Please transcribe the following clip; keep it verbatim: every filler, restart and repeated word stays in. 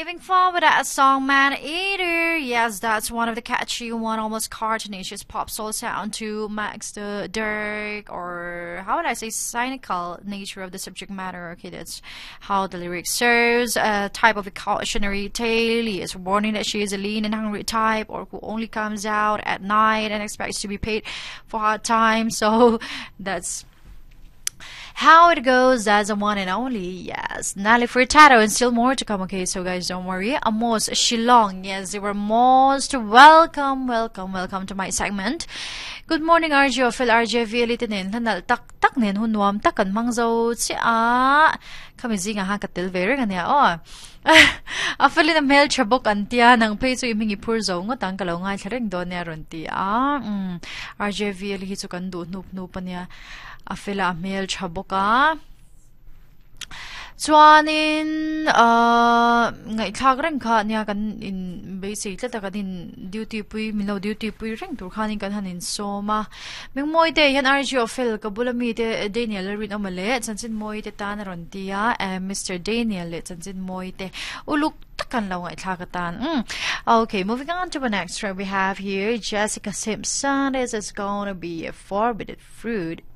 moving forward at a song Man Eater. Yes, that's one of the catchy one, almost cartoonish pop soul sound to max the dark, or how would I say, cynical nature of the subject matter. Okay, that's how the lyric serves a type of a cautionary tale. He is warning that she is a lean and hungry type, or who only comes out at night and expects to be paid for hard time. So that's how it goes. That's a one and only. Yes, Nelly Furtado, and still more to come. Okay, so guys, don't worry. Amos Shillong. Yes, they were most welcome, welcome, welcome to my segment. Good morning, R J. Phil R J V litinin hanal tak tak nen hunwam takan mangzo chi a kamizinga ha katil very kanya oh. Afali na mel chabok antia nang peso imingi purzo ngotang kalonga thareng do ne ronti a R J V li chu kan du nup nup ania afila mel chaboka chuanin uh ngai thak reng kha nia kan in basic ta ka din duty pui milo duty pui reng tur khanin kan hanin soma mengmoi te yan R J Phil ka bulami te Daniel rin amale chanchin moi te tan rontia and Mister Daniel le chanchin moi te uluk takan law ngai thakatan mm. Okay, moving on to the next track we have here. Jessica Simpson. This is gonna be a forbidden fruit